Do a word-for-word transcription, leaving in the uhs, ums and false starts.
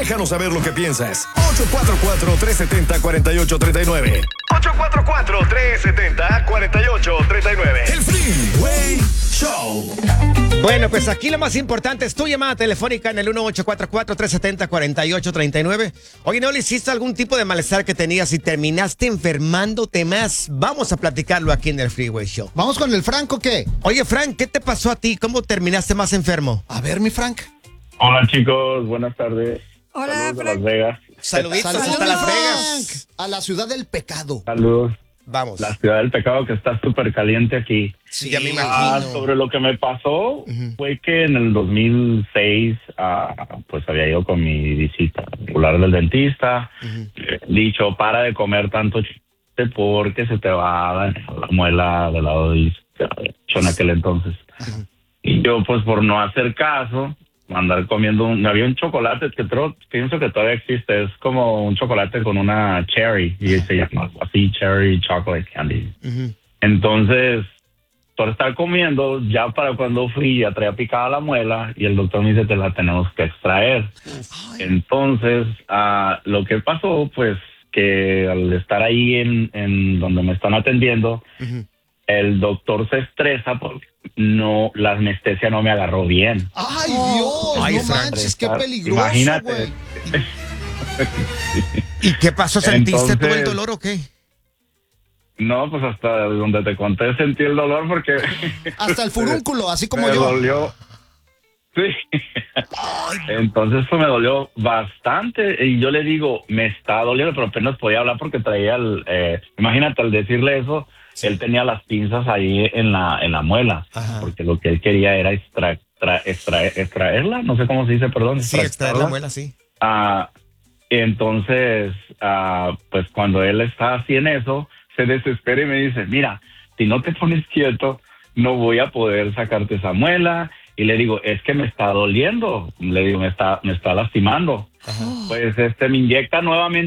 Déjanos saber lo que piensas. ocho cuatro cuatro, tres siete cero, cuatro ocho tres nueve. ocho cuatro cuatro, tres siete cero, cuatro ocho tres nueve. El Freeway Show. Bueno, pues aquí lo más importante es tu llamada telefónica en el uno ocho cuatro cuatro, tres siete cero, cuatro ocho tres nueve. Oye, ¿no le hiciste algún tipo de malestar que tenías y terminaste enfermándote más? Vamos a platicarlo aquí en el Freeway Show. ¿Vamos con el Frank o qué? Oye, Frank, ¿qué te pasó a ti? ¿Cómo terminaste más enfermo? A ver, mi Frank. Hola chicos, buenas tardes. Hola, Saludos de Frank. Las Vegas. Saluditos Saludos, hasta Las Frank. Vegas. A la ciudad del pecado. Saludos. Vamos. La ciudad del pecado que está súper caliente aquí. Sí, ya me Ah, imagino. sobre lo que me pasó fue que en el dos mil seis ah, pues había ido con mi visita regular del dentista. Eh, dicho, para de comer tanto chiste porque se te va a dañar la muela del lado derecho en aquel entonces. Y yo pues por no hacer caso, andar comiendo, un, había un chocolate que creo, pienso que todavía existe, es como un chocolate con una cherry y se llama algo así, cherry chocolate candy. Ujú. Entonces, por estar comiendo, ya para cuando fui, ya traía picada la muela y el doctor me dice que la tenemos que extraer. Entonces, ah, lo que pasó, pues, que al estar ahí en, en donde me están atendiendo, Ujú. el doctor se estresa porque no, la anestesia no me agarró bien. Ay, Dios, Ay, no Frank. manches, qué peligroso, Imagínate. güey. ¿Y qué pasó? ¿Sentiste todo el Entonces- dolor o qué? No, pues hasta donde te conté sentí el dolor porque Hasta el furúnculo, así como me yo. dolió. Sí. Entonces pues me dolió bastante y yo le digo, me está doliendo, pero apenas podía hablar porque traía el, eh, imagínate al decirle eso, él tenía las pinzas ahí en la en la muela, Ajá. porque lo que él quería era extra, extra, extraer, extraerla, no sé cómo se dice, perdón. Sí, extraer la extraerla. muela, sí. Ah, entonces, ah, pues cuando él está así en eso, se desespera y me dice, mira, si no te pones quieto, no voy a poder sacarte esa muela. Y le digo, es que me está doliendo. Le digo, me está, me está lastimando. Pues este me inyecta nuevamente